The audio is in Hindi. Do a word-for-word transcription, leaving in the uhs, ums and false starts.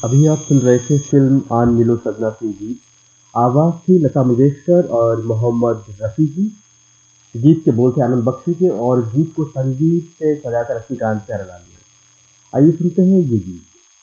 अभी आप सुन रहे थे फिल्म आन मिलो सजना से गीत। आवाज थी लता मंगेशकर और मोहम्मद रफ़ी की। गीत के बोल थे आनंद बख्शी के और गीत को संगीत से सजाकर रश्मिकांत प्यारेलाल ने। आइए सुनते हैं ये गीत।